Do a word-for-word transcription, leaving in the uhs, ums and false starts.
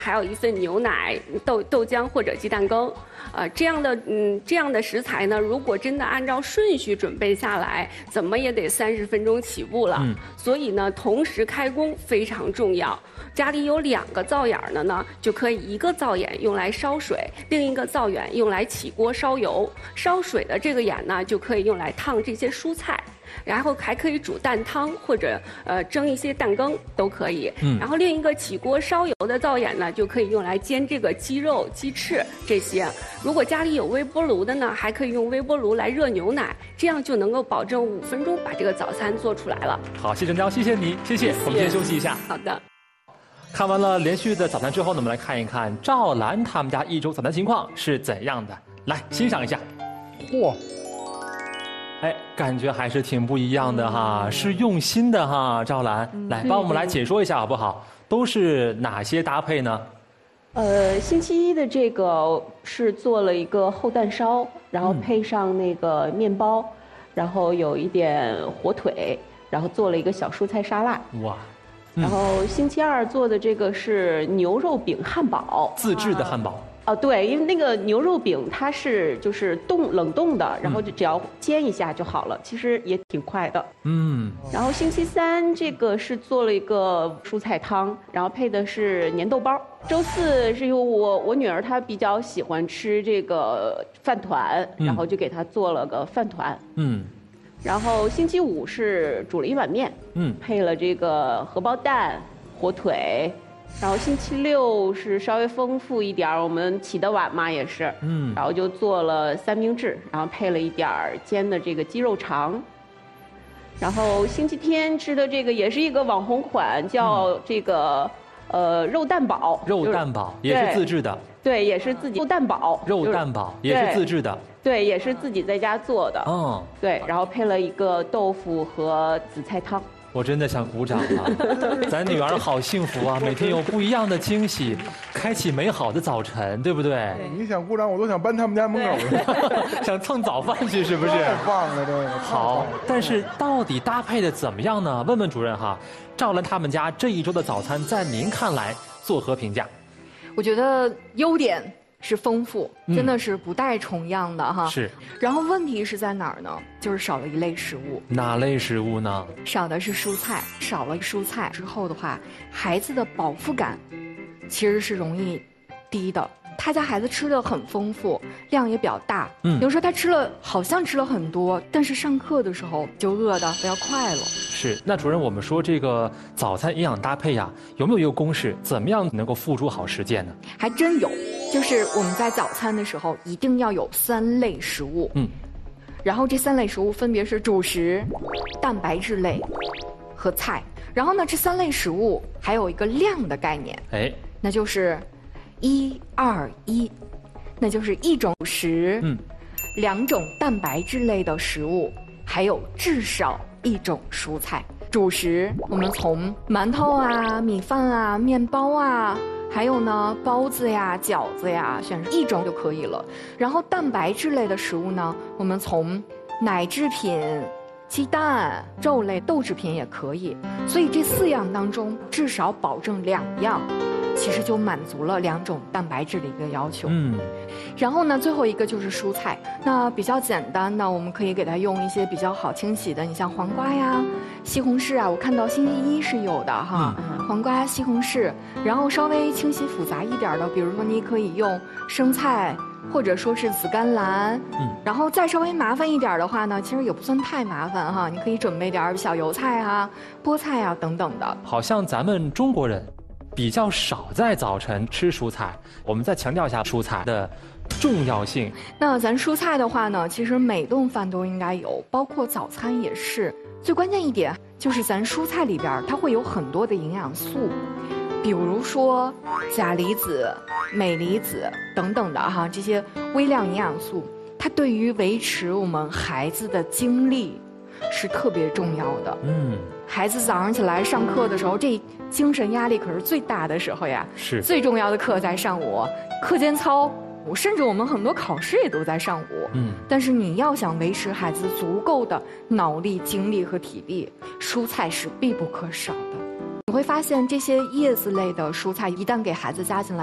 还有一份牛奶、豆豆浆或者鸡蛋羹，呃，这样的嗯这样的食材呢，如果真的按照顺序准备下来，怎么也得三十分钟起步了。嗯，所以呢，同时开工非常重要。家里有两个灶眼的呢，就可以一个灶眼用来烧水，另一个灶眼用来起锅烧油。烧水的这个眼呢，就可以用来烫这些蔬菜。然后还可以煮蛋汤或者呃蒸一些蛋羹都可以。嗯。然后另一个起锅烧油的灶眼呢，就可以用来煎这个鸡肉、鸡翅这些。如果家里有微波炉的呢，还可以用微波炉来热牛奶，这样就能够保证五分钟把这个早餐做出来了。 好，谢成娇，谢谢你，谢谢。我们先休息一下。 好的。 看完了连续的早餐之后呢，我们来看一看赵兰他们家一周早餐情况是怎样的，来欣赏一下。嚯！哎，感觉还是挺不一样的哈，是用心的哈，赵兰，来帮我们来解说一下好不好？都是哪些搭配呢？ 呃，星期一的这个是做了一个厚蛋烧，然后配上那个面包，然后有一点火腿，然后做了一个小蔬菜沙拉。哇！然后星期二做的这个是牛肉饼汉堡， 自制的汉堡。 哦，对，因为那个牛肉饼它是就是冻冷冻的，然后就只要煎一下就好了，其实也挺快的。嗯。然后星期三这个是做了一个蔬菜汤，然后配的是粘豆包。周四是因为我我女儿她比较喜欢吃这个饭团，然后就给她做了个饭团。嗯。然后星期五是煮了一碗面，嗯，配了这个荷包蛋、火腿。然后星期六是稍微丰富一点，我们起得晚嘛也是，嗯，然后就做了三明治，然后配了一点煎的这个鸡肉肠。然后星期天吃的这个也是一个网红款，叫这个呃肉蛋堡。 肉蛋堡也是自制的。 对，也是自己肉蛋堡。 肉蛋堡也是自制的。 对，也是自己在家做的。哦。对，然后配了一个豆腐和紫菜汤。 我真的想鼓掌啊！咱女儿好幸福啊，每天有不一样的惊喜，开启美好的早晨，对不对？ 你想鼓掌，我都想搬他们家门口去，想蹭早饭去，是不是？ 太棒了，这个好。但是到底搭配的怎么样呢？问问主任哈，赵兰他们家这一周的早餐，在您看来作何评价？ 我觉得优点是丰富，真的是不带重样的哈。 是。 然后问题是在哪儿呢？就是少了一类食物。 哪类食物呢？ 少的是蔬菜。少了蔬菜之后的话，孩子的饱腹感其实是容易低的。他家孩子吃的很丰富，量也比较大。嗯。有时候他吃了，好像吃了很多，但是上课的时候就饿得不要快了。 是。那主任，我们说这个早餐营养搭配呀，有没有一个公式？怎么样能够付诸好实践呢？ 还真有。就是我们在早餐的时候一定要有三类食物，嗯，然后这三类食物分别是主食、蛋白质类和菜。然后呢，这三类食物还有一个量的概念，哎，那就是一二一，那就是一种食，嗯，两种蛋白质类的食物，还有至少一种蔬菜。主食我们从馒头啊、米饭啊、面包啊。还有呢，包子呀、饺子呀，选一种就可以了。然后蛋白质类的食物呢，我们从奶制品、鸡蛋、肉类、豆制品也可以。所以这四样当中，至少保证两样，其实就满足了两种蛋白质的一个要求。嗯。然后呢，最后一个就是蔬菜。那比较简单的，我们可以给它用一些比较好清洗的，你像黄瓜呀、西红柿啊，我看到星期一是有的哈。嗯黄瓜、西红柿，然后稍微清洗复杂一点的，比如说你可以用生菜，或者说是紫甘蓝，嗯，然后再稍微麻烦一点的话呢，其实也不算太麻烦哈，你可以准备点小油菜啊、菠菜啊等等的。 好像咱们中国人比较少在早晨吃蔬菜，我们再强调一下蔬菜的重要性。 那咱蔬菜的话呢，其实每顿饭都应该有，包括早餐也是。最关键一点就是咱蔬菜里边它会有很多的营养素，比如说钾离子、镁离子等等的哈，这些微量营养素，它对于维持我们孩子的精力是特别重要的。嗯，孩子早上起来上课的时候，这精神压力可是最大的时候呀。 是。 最重要的课在上午，课间操。甚至我们很多考试也都在上午，嗯，但是你要想维持孩子足够的脑力、精力和体力，蔬菜是必不可少的。 你会发现这些叶子类的蔬菜一旦给孩子加进来。